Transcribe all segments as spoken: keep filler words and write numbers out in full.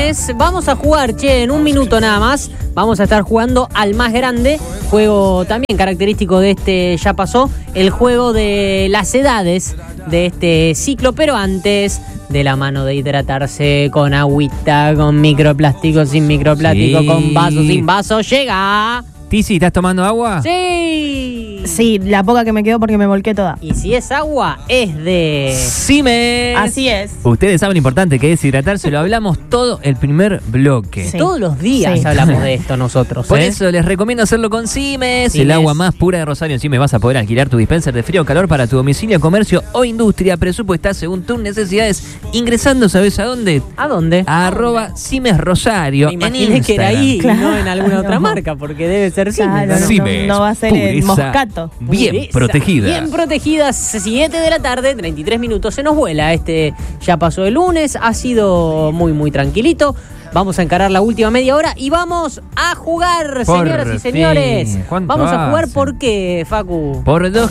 lunes. Vamos a jugar, che, en un minuto nada más. Vamos a estar jugando al más grande. Juego también característico de este Ya Pasó. El juego de las edades de este ciclo, pero antes, de la mano de hidratarse con agüita, con microplástico, sin microplástico, Sí. con vaso, sin vaso, llega... Tizi, ¿estás tomando agua? ¡Sí! Sí, la poca que me quedó porque me volqué toda. Y si es agua, es de... Simes. Así es. Ustedes saben lo importante que es hidratarse, lo hablamos todo el primer bloque. Sí. Todos los días Sí. hablamos de esto nosotros. Por ¿eh? eso les recomiendo hacerlo con Simes, Simes. el agua más pura de Rosario. En Simes vas a poder alquilar tu dispenser de frío o calor para tu domicilio, comercio o industria. Presupuesta según tus necesidades. Ingresando, ¿sabes a dónde? ¿A dónde? A arroba Simes Rosario. Me en imaginé que era ahí Instagram. y no en alguna Claro. otra marca, porque debe ser Claro, Siemens, ¿no? sí. Simes, no va a ser el pureza Moscato. Bien Pureza, protegida. Bien protegida, siete de la tarde, treinta y tres minutos. Se nos vuela este Ya Pasó el lunes. Ha sido muy, muy tranquilito. Vamos a encarar la última media hora y vamos a jugar, Por señoras y fin. señores. ¿Cuánto Vamos a jugar hace? por qué, Facu. Por dos.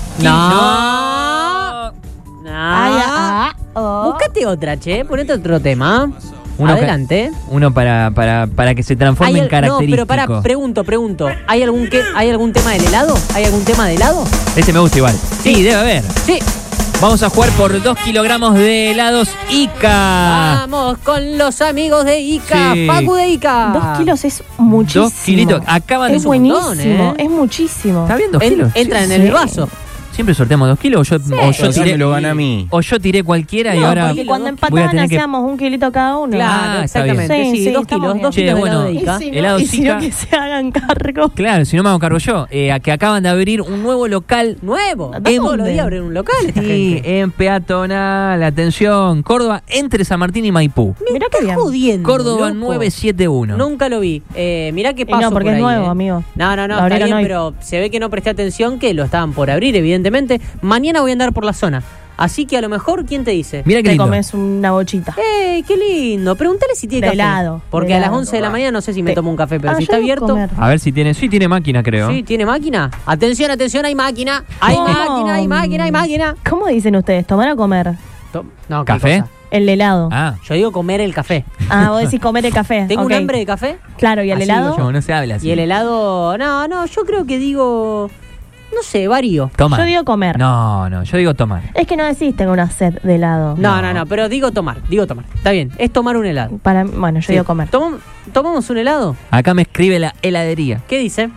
No. No. Ay, ah, oh. Búscate otra, che. Ponete otro tema. Uno Adelante. ca- Uno para, para, para que se transforme Hay en al- característico. No, pero para, pregunto, pregunto. ¿Hay algún, que, ¿Hay algún tema del helado? ¿Hay algún tema de helado? Este me gusta igual. Sí, Sí. debe haber. Sí. Vamos a jugar por dos kilogramos de helados Ica. Vamos con los amigos de Ica. Sí. Facu de Ica. Dos kilos es muchísimo. Dos kilitos. Acaban Es de... un buenísimo, montón, ¿eh? es muchísimo. ¿Está bien dos En- kilos? entra en Sí, el sí. vaso. Siempre sorteamos dos kilos o yo, o yo Pero tiré, me lo gana a mí. o yo tiré cualquiera y No, ahora porque cuando voy a empataban tener que- hacíamos un kilito cada uno. Claro, Ah, está exactamente. bien. Sí, Sí, sí, dos estamos kilos, bien. dos Che, kilos de bueno. helado de Y Ica. si no, helado y si no, Zika. que se hagan cargo. Claro, si no me hago cargo yo, eh, a que acaban de abrir un nuevo local. Nuevo. ¿Dónde? Todos los días abren un local esta Sí, gente. en peatonal, atención, Córdoba, entre San Martín y Maipú. Mirá qué bien. Jodiendo, Córdoba loco. nueve siete uno. Nunca lo vi. Eh, mirá qué Y pasó no, porque por es ahí, nuevo, eh. amigo. No, no, no, Lo está abrieron bien, hoy. pero se ve que no presté atención, que lo estaban por abrir, evidentemente. Mañana voy a andar por la zona. Así que a lo mejor, ¿quién te dice? Mira qué Te lindo. comes una bochita. ¡Eh, qué lindo! Pregúntale si tiene De café. helado, Porque de a las helado. once de la mañana no sé si me Te- tomo un café, pero Ah, si yo está debo abierto... comer. A ver si tiene, sí tiene máquina, creo. Sí, ¿tiene máquina? Atención, atención, hay máquina. Hay ¿Cómo? máquina, hay máquina, hay máquina. ¿Cómo dicen ustedes? ¿Tomar o comer? To- No, ¿qué ¿Café? cosa? El helado. Ah, Ah, Yo digo comer el café. vos decís comer el café. ¿Tengo Ok. un hambre de café? Claro, ¿y el Así helado? digo no, no se habla así. Y el helado... No, no, yo creo que digo... No sé, varío. Toma. Yo digo comer. No, no, yo digo tomar. Es que no decís tengo una sed de helado. No, no, no, pero digo tomar, digo tomar. Está bien, es tomar un helado. Para, bueno, yo Sí. digo comer. Tomam- ¿Tomamos un helado? Acá me escribe la heladería. ¿Qué dice?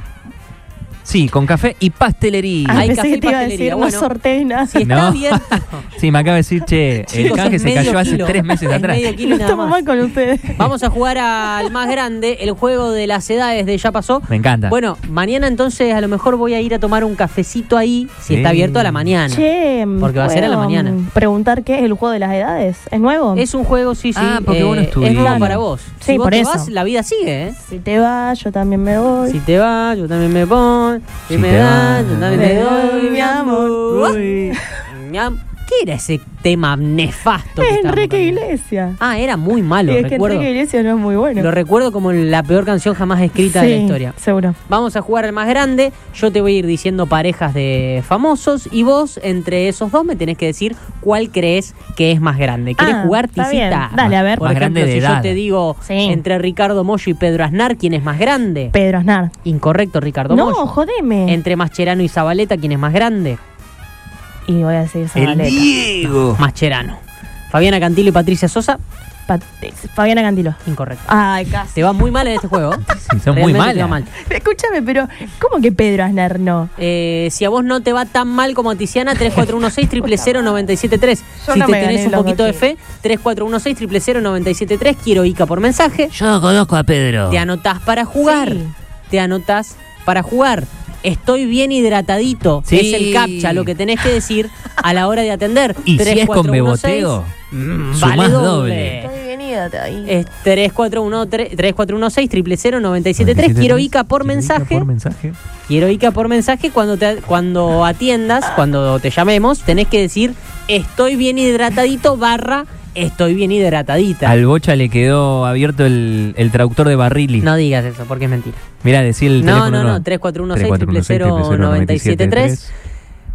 Sí, con café y pastelería. Ah, Hay pensé café que te iba a pastelería, decir, bueno. no sortees nada. Si está No. abierto... Sí, me acaba de decir, che, el Chicos, canje es se medio cayó hace kilo. tres meses Es atrás. medio kilo No y nada estamos más. mal con ustedes. Vamos a jugar al más grande, el juego de las edades de Ya Pasó. Me encanta. Bueno, mañana entonces a lo mejor voy a ir a tomar un cafecito ahí, si Sí. está abierto a la mañana. Che, Porque va a ser a la ¿puedo, mañana. mm, preguntar qué es el juego de las edades. ¿Es nuevo? Es un juego, sí, sí. Ah, porque vos no es nuevo estudiás. para vos. Sí, si vos por te eso. vas, la vida sigue, ¿eh? Si te vas, yo también me voy. Si te vas, yo también me pongo. Si, Si me te das, vas, yo también me te doy, doy, mi amor. Uy. Mi am- ¿Qué era ese tema nefasto? que Es estábamos Enrique cantando? Iglesias. Ah, era muy malo, Y es que recuerdo. Enrique Iglesias no es muy bueno. Lo recuerdo como la peor canción jamás escrita de la Sí, historia. seguro. Vamos a jugar al más grande. Yo te voy a ir diciendo parejas de famosos y vos, entre esos dos, me tenés que decir cuál crees que es más grande. ¿Querés Ah, jugar, está Tisita? bien. Dale, a ver. Por Más ejemplo, grande de si yo edad. te digo Sí. entre Ricardo Mollo y Pedro Aznar, ¿quién es más grande? Pedro Aznar. Incorrecto, Ricardo No, Mollo. jodeme. Entre Mascherano y Zabaleta, ¿quién es más grande? Y voy a decir El Zabaleta. Diego. Mascherano. Fabiana Cantilo y Patricia Sosa, Pat- Fabiana Cantilo. incorrecto. Ay, casi. Te va muy mal en este juego. Sí, son muy Realmente te va malas. mal. Escúchame, pero ¿cómo que Pedro Aznar no? Eh, si a vos no te va tan mal como a Tiziana, tres cuatro uno seis, cero cero cero, nueve siete tres. Yo Si no te me tenés gané un los poquito de dos fe, tres cuatro uno seis, cero cero cero, nueve siete tres. Quiero Ica por mensaje. Yo conozco a Pedro. Te anotás para jugar. Sí. Te anotás para jugar. Estoy bien hidratadito. Sí. Es el captcha, lo que tenés que decir a la hora de atender. Y si es con tres cuatro uno seis, beboteo, mm, sumás vale doble. doble. Estoy venida ahí. Es tres cuatro uno seis, cero cero cero, nueve siete tres. Quiero Ica por Quiero Ica mensaje. por mensaje. Quiero Ica por mensaje. Cuando, te, cuando atiendas, cuando te llamemos, tenés que decir estoy bien hidratadito barra estoy bien hidratadita. Al Bocha le quedó abierto el, el traductor de Barrilli. No digas eso, porque es mentira. Mirá, decía el No, teléfono. no, no, tres cuatro uno seis, cero cero cero, nueve siete tres.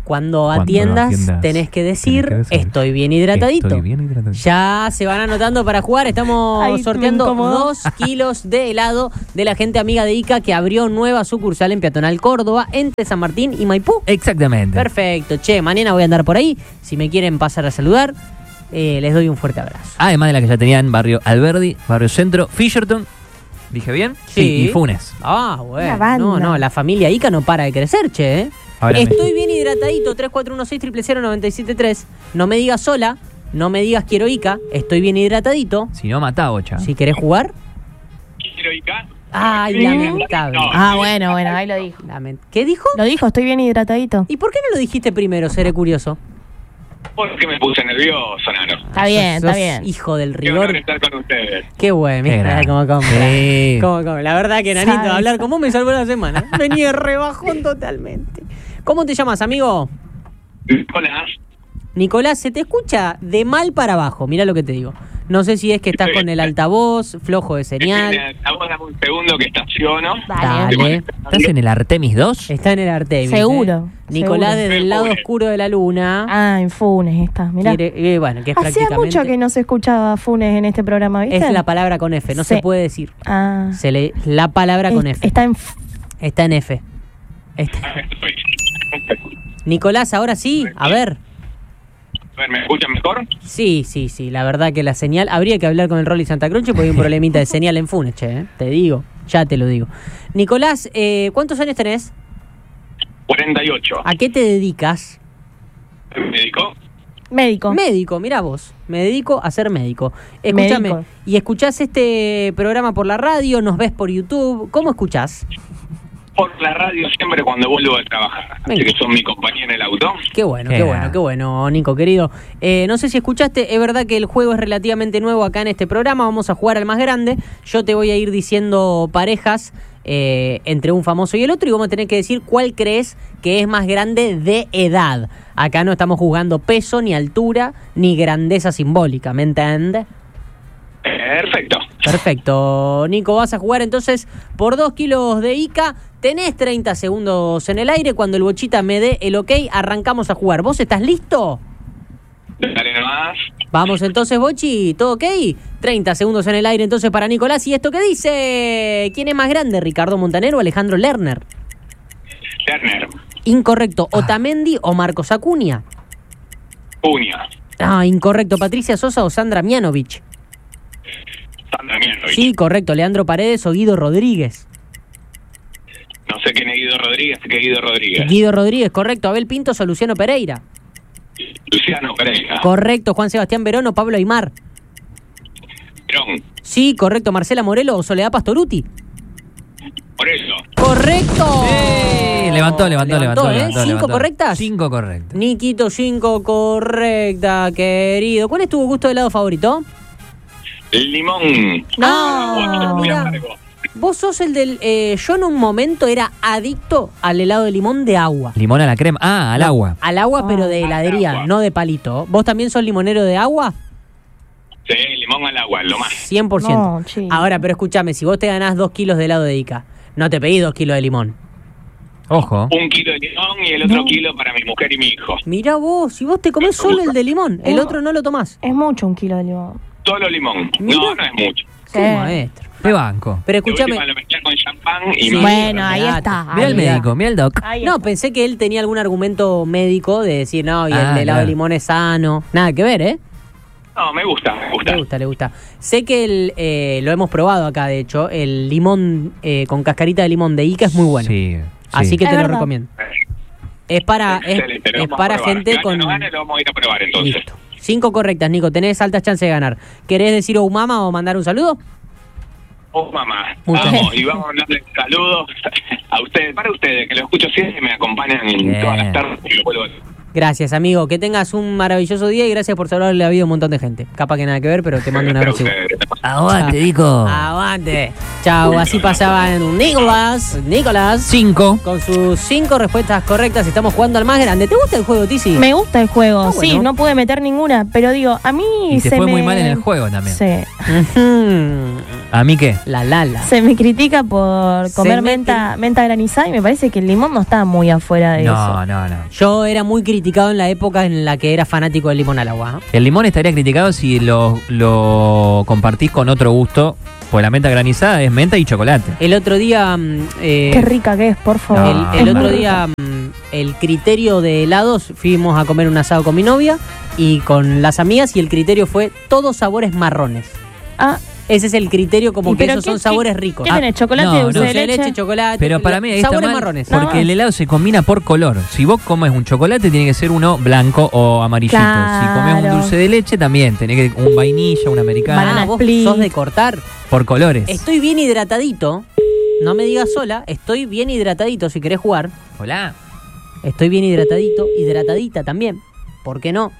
Cuando Cuando atiendas, atiendas, tenés que decir, tenés que decir, estoy bien hidratadito. Estoy bien hidratadito. Ya se van anotando para jugar. Estamos Ay, me sorteando incomodó. dos kilos de helado de la gente amiga de Ica que abrió nueva sucursal en Peatonal Córdoba, entre San Martín y Maipú. Exactamente. Perfecto. Che, mañana voy a andar por ahí. Si me quieren pasar a saludar, eh, les doy un fuerte abrazo. Además de la que ya tenían Barrio Alberdi, Barrio Centro, Fisherton. ¿Dije bien? Sí. Y Funes. Ah, bueno. Una banda. No, no, la familia Ica no para de crecer, che. ¿eh? Ahora me- Estoy bien hidratadito, tres cuatro uno seis, cero cero cero, nueve siete tres. No me digas sola, no me digas quiero Ica, estoy bien hidratadito. Si no, matá, bocha. Si querés jugar. Quiero Ica. Ay, lamentable. No. Ah, bueno, bueno, ahí lo dijo. Lament- ¿Qué dijo? Lo dijo, estoy bien hidratadito. ¿Y por qué no lo dijiste primero, seré curioso? Porque me puse nervioso, Nano. Está bien, Sos está bien. Hijo del Qué rigor. honor estar con ustedes. Qué bueno, Qué mira grande. cómo come. Sí. Cómo come. La verdad que, Nanito, Salsa. hablar con vos me salvó la semana. Venía rebajón totalmente. ¿Cómo te llamas, amigo? Hola. Nicolás, se te escucha de mal para abajo, mira lo que te digo. No sé si es que estás con el altavoz, flojo de señal. Vamos a un segundo que estaciono. Dale. Dale. ¿Estás en el Artemis dos? Está en el Artemis. Seguro, ¿eh? Nicolás seguro. desde el lado oscuro de la luna. Ah, en Funes está, mirá. Quiere- eh, bueno, que es Hacía prácticamente... mucho que no se escuchaba Funes en este programa, ¿viste? Es la palabra con F, no Sí. se puede decir. Ah. Se le, la palabra con Es- F. Está en... f- Está en F. Está- Nicolás, ahora sí, a ver. A ver, ¿me escuchan mejor? Sí, sí, sí, la verdad que la señal... Habría que hablar con el Rolly Santa Cruz porque hay un problemita de señal en Funes, che, ¿eh? Te digo, ya te lo digo. Nicolás, eh, ¿cuántos años tenés? cuarenta y ocho. ¿A qué te dedicas? ¿Médico? Médico. Médico, mirá vos. Me dedico a ser médico. Escúchame, Médico. ¿y escuchás este programa por la radio? ¿Nos ves por YouTube? ¿Cómo escuchás? Por la radio siempre cuando vuelvo a trabajar. Así Venga. que son mi compañía en el auto. Qué bueno, Qué qué, grande. bueno, qué bueno, Nico, querido. Eh, no sé si escuchaste, es verdad que el juego es relativamente nuevo acá en este programa. Vamos a jugar al más grande. Yo te voy a ir diciendo parejas eh, entre un famoso y el otro y vamos a tener que decir cuál crees que es más grande de edad. Acá no estamos jugando peso, ni altura, ni grandeza simbólica, ¿me entiendes? Perfecto. Perfecto. Nico, vas a jugar entonces por dos kilos de Ica. Tenés treinta segundos en el aire. Cuando el Bochita me dé el ok, arrancamos a jugar. ¿Vos estás listo? Dale nomás. Vamos entonces, Bochi, ¿todo ok? treinta segundos en el aire entonces para Nicolás. ¿Y esto qué dice? ¿Quién es más grande, Ricardo Montaner o Alejandro Lerner? Lerner. Incorrecto. ¿Otamendi o Marcos Acuña? Puña. Ah, incorrecto. ¿Patricia Sosa o Sandra Mianovich? Sandra Mianovich. Sí, correcto. ¿Leandro Paredes o Guido Rodríguez? No sé quién es Guido Rodríguez, sé que es Guido Rodríguez. Guido Rodríguez, correcto. ¿Abel Pintos o Luciano Pereira? Luciano Pereira. Correcto. ¿Juan Sebastián Verón o Pablo Aymar? Perón. Sí, correcto. ¿Marcela Morelo o Soledad Pastoruti? Por eso. ¡Correcto! Sí, levantó, levantó, levantó, ¿eh? levantó, ¿Cinco levantó. correctas? Cinco correctas. Niquito, cinco correcta, querido. ¿Cuál es tu gusto de helado favorito? Limón. No, Ah, muy mira. amargo. Vos sos el del... eh, yo en un momento era adicto al helado de limón de agua. Limón a la crema. Ah, al No, agua. Al agua, pero de Al heladería, agua. no de palito. ¿Vos también sos limonero de agua? Sí, limón al agua, lo más. cien por ciento. No, che. Ahora, pero escúchame, si vos te ganás dos kilos de helado de Ica, no te pedís dos kilos de limón. Ojo. Un kilo de limón y el otro No. kilo para mi mujer y mi hijo. Mirá vos, si vos te comés solo el de limón, el otro no lo tomás. Es mucho un kilo de limón. Solo limón. Mira. No, no es mucho. Qué Sí. maestro. Te banco. Pero De escúchame... última lo mezclé con champán y Sí. más. Bueno, ahí olvidate. está. Mira ahí el está. médico, mira el doc. Ahí No, está. pensé que él tenía algún argumento médico de decir, no, y el Ah, helado claro. de limón es sano. Nada que ver, ¿eh? No, me gusta, me gusta. Le gusta, le gusta. Sé que el, eh, lo hemos probado acá, de hecho, el limón eh, con cascarita de limón de Ica es muy bueno. Sí. Así sí. que Es te lo verdad. recomiendo. Es para, es, Excelente, lo es vamos a para probar. gente Gane o con... no gane, lo vamos a ir a probar entonces. Listo. Cinco correctas, Nico. Tenés altas chances de ganar. ¿Querés decir oh mama o mandar un saludo? Oh, mamá. Muchas Vamos, gracias. y vamos a mandarle saludos a ustedes, para ustedes, que lo escucho siempre y me acompañan en Bien. todas las tardes y lo vuelvo a... Gracias, amigo. Que tengas un maravilloso día y gracias por salvarle la vida a un montón de gente. Capaz que nada que ver, pero te mando un abrazo. Aguante, Dico. Aguante. Chao. Así pasaban Nicolás. Nicolás. Cinco. Con sus cinco respuestas correctas estamos jugando al más grande. ¿Te gusta el juego, Tizi? Me gusta el juego, Ah, sí, bueno. no pude meter ninguna, pero digo, a mí Y te se fue me... muy mal en el juego también. Sí. Ujú. ¿A mí qué? La Lala. Se me critica por Se comer mete- menta, menta granizada y me parece que el limón no está muy afuera de eso. No, no, no. Yo era muy criticado en la época en la que era fanático del limón al agua. ¿no? El limón estaría criticado si lo, lo compartís con otro gusto, pues la menta granizada es menta y chocolate. El otro día... mm, eh, Qué rica que es, por favor. No, el, el es otro muy día, mm, el criterio de helados, fuimos a comer un asado con mi novia y con las amigas y el criterio fue todos sabores marrones. Ah, Ese es el criterio, como ¿y que pero esos qué- son sabores qué- ricos. ¿Qué Ah, tenés? ¿Chocolate, no, dulce no. de dulce de leche? leche, chocolate. Pero para la- mí ahí está sabores mal, marrones. No. porque el helado se combina por color. Si vos comes un chocolate, tiene que ser uno blanco o amarillito. Si comes un Claro. dulce de leche, también. Tenés que un vainilla, un americano. Banana Ah, vos split. sos de cortar. Por colores. Estoy bien hidratadito. No me digas sola. Estoy bien hidratadito si querés jugar. Hola. Estoy bien hidratadito. Hidratadita también. ¿Por qué no?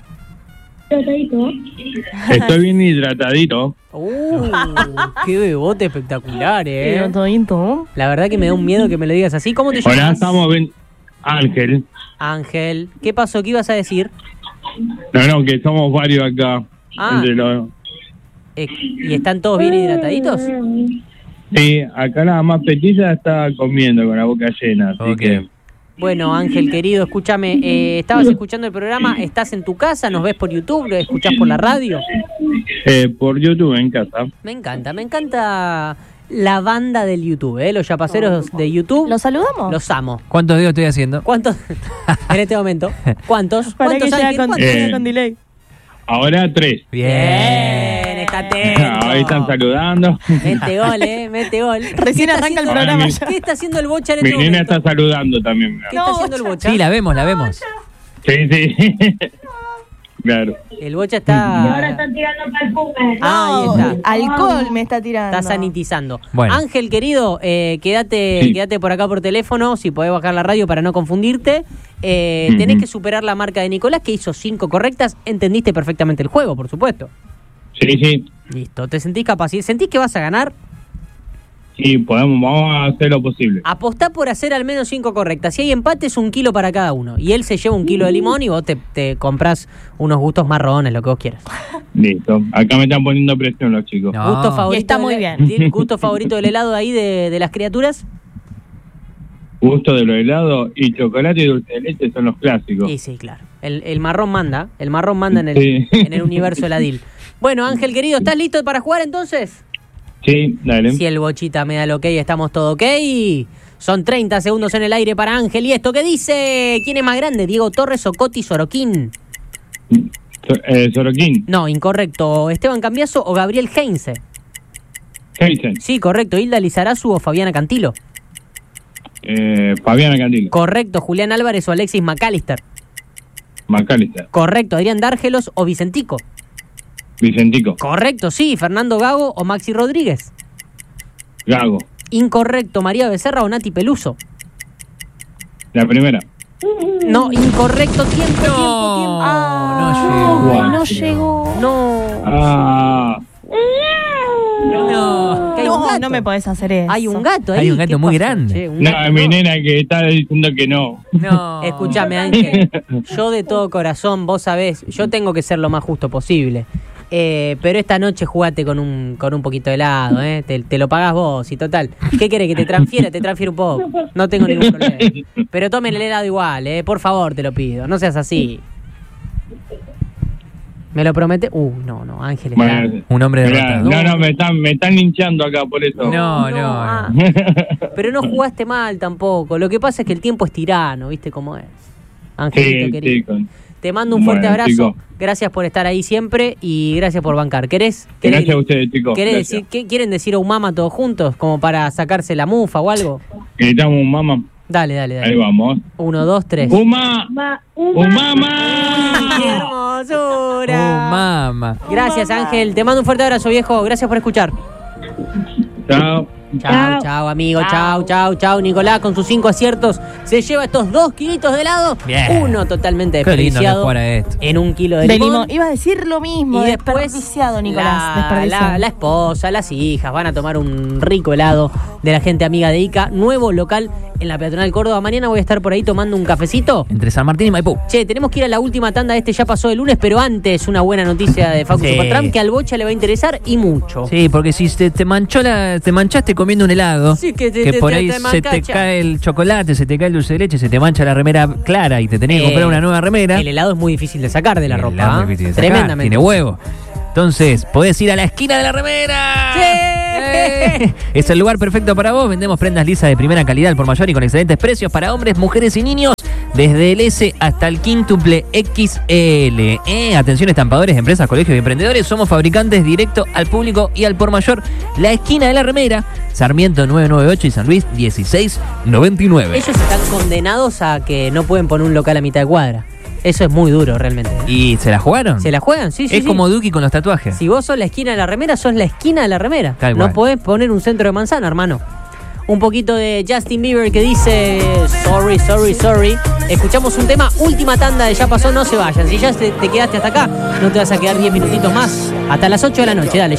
Estoy bien hidratadito. Uh, qué bebote espectacular, eh. Pero todito. La verdad que me da un miedo que me lo digas así. ¿Cómo te Hola, llamas? estamos bien. Ángel. Ángel. ¿Qué pasó? ¿Qué ibas a decir? No, no, que somos varios acá. Ah. Entre los- Eh, ¿Y están todos bien hidrataditos? Sí, acá la más petiza está comiendo con la boca llena. Así Ok. que Bueno, Ángel, querido, escúchame. eh, ¿Estabas escuchando el programa? ¿Estás en tu casa? ¿Nos ves por YouTube? ¿Lo escuchás por la radio? eh, por YouTube en casa. Me encanta, me encanta la banda del YouTube, ¿eh? Los yapaceros de YouTube. ¿Los saludamos? Los amo. ¿Cuántos dedos estoy haciendo? ¿Cuántos? En este momento. ¿Cuántos? Para que ¿Cuántos, llega Ángel? con, ¿Cuántos? llega Eh. con delay. Ahora tres. Bien, está atento. Ahí están saludando. Mete gol, ¿eh? Mete gol. Recién ¿Qué está arranca el haciendo- programa mi- ya. ¿Qué está haciendo el Bocha en Mi este nena momento? está saludando también. ¿Qué está No, haciendo el Bocha. Bocha? Sí, la vemos, la vemos. Sí, sí. Claro. El Bocha está... tirando perfume. Ah, ahí está. Alcohol me está tirando. Está sanitizando. Bueno. Ángel, querido, eh, quédate, Sí. quédate por acá por teléfono, si podés bajar la radio para no confundirte. Eh, Ujú. Tenés que superar la marca de Nicolás, que hizo cinco correctas. Entendiste perfectamente el juego, por supuesto. Sí, sí. Listo, ¿te sentís capaz? ¿Sentís que vas a ganar? Sí, podemos, vamos a hacer lo posible. Apostá por hacer al menos cinco correctas. Si hay empates, un kilo para cada uno. Y él se lleva un kilo de limón y vos te, te comprás unos gustos marrones, lo que vos quieras. Listo. Acá me están poniendo presión los chicos. No. ¿Gusto favorito Y está del- muy bien. del- ¿Gusto favorito del helado ahí de, de las criaturas? Gusto de los helados y chocolate y dulce de leche son los clásicos. Sí, sí, claro. El, el marrón manda. El marrón manda en el, Sí. en el universo heladil. Bueno, Ángel, querido, ¿estás listo para jugar entonces? Sí, dale. Si el Bochita me da el ok, estamos todo ok. Son treinta segundos en el aire para Ángel. ¿Y esto qué dice? ¿Quién es más grande? ¿Diego Torres o Coti Sorokin? So- eh, Sorokin. No, incorrecto. ¿Esteban Cambiaso o Gabriel Heinze? Heisen. Sí, correcto. ¿Hilda Lizarazu o Fabiana Cantilo? Eh, Fabiana Candilo. Correcto. ¿Julián Álvarez o Alexis McAllister? Macalister. Correcto. ¿Adrián Dárgelos o Vicentico? Vicentico. Correcto, sí. ¿Fernando Gago o Maxi Rodríguez? Gago. Incorrecto. ¿María Becerra o Nati Peluso? La primera. No, incorrecto. Tiempo, tiempo, tiempo. No, No llegó. No. Ah. No. ¿Que hay un No, gato? no me podés hacer eso. Hay un gato ahí. Hay un gato ¿Qué muy pasó? grande. Che, un No, gato es mi no. nena que está diciendo que no. No. Escúchame, Ángel. Yo de todo corazón, vos sabés, yo tengo que ser lo más justo posible. Eh, pero esta noche jugate con un, con un poquito de helado, ¿eh? Te, te lo pagás vos y total. ¿Qué querés? ¿Que te transfiera? Te transfiero un poco. No tengo ningún problema. Pero tomen el helado igual, ¿eh? Por favor, te lo pido. No seas así. ¿Me lo promete? Uh, no, no, Ángel está... Bueno, Un hombre mirá, derrotado. no, no, me están, me están hinchando acá por eso. No, no, ah. no. Pero no jugaste mal tampoco. Lo que pasa es que el tiempo es tirano, ¿viste cómo es? Angelito Sí, querido. sí, con- Te mando un fuerte Bueno, abrazo. chico. Gracias por estar ahí siempre y gracias por bancar. ¿Querés? querés Gracias a ustedes, chicos. ¿querés Gracias. decir, ¿qué, ¿Quieren decir a Umama todos juntos? Como para sacarse la mufa o algo. Necesitamos un mamá. Dale, dale, Ahí dale. vamos. Uno, dos, tres. ¡Uma! ¡Un mamá! ¡Qué hermosura! Oh, mamá. Gracias, Ángel. Te mando un fuerte abrazo, viejo. Gracias por escuchar. Chao. Chao, chao, amigo. Chao, chao, chao. Nicolás con sus cinco aciertos se lleva estos dos kilitos de helado. Bien. Uno totalmente Qué lindo que desperdiciado jugar a esto. en un kilo de, De limón. limón. Iba a decir lo mismo. Y después Desperdiciado, Nicolás. la, Desperdiciado. la, la esposa, las hijas van a tomar un rico helado de la gente amiga de Ica, nuevo local en la Peatonal Córdoba. Mañana voy a estar por ahí tomando un cafecito. Entre San Martín y Maipú. Che, tenemos que ir a la última tanda. Este ya pasó el lunes, pero antes una buena noticia de Facu Sí. Supertramp que al Bocha le va a interesar y mucho. Sí, porque si te, te manchó la, te manchaste comiendo un helado, Sí, que te- te- por te- ahí te se te mancacha. cae el chocolate, se te cae el dulce de leche, se te mancha la remera clara y te tenés que Eh, comprar una nueva remera. El helado es muy difícil de sacar de la El ropa. helado ¿ah? es difícil de sacar, Tremendamente. tiene huevo. Entonces, podés ir a la esquina de la remera. ¡Sí! ¡Eh! Es el lugar perfecto para vos. Vendemos prendas lisas de primera calidad al por mayor y con excelentes precios para hombres, mujeres y niños. Desde el S hasta el quíntuple X L. Eh, atención, estampadores, empresas, colegios y emprendedores. Somos fabricantes directo al público y al por mayor. La esquina de la remera, Sarmiento nueve noventa y ocho y San Luis dieciséis noventa y nueve. Ellos están condenados a que no pueden poner un local a mitad de cuadra. Eso es muy duro realmente. ¿eh? ¿Y se la jugaron? ¿Se la juegan? Sí, sí. es sí. como Duki con los tatuajes. Si vos sos la esquina de la remera, sos la esquina de la remera. Tal no cual. podés poner un centro de manzana, hermano. Un poquito de Justin Bieber que dice sorry, sorry, sorry. Escuchamos un tema, última tanda de Ya Pasó, no se vayan. Si ya te, te quedaste hasta acá, no te vas a quedar diez minutitos más. Hasta las ocho de la noche, dale.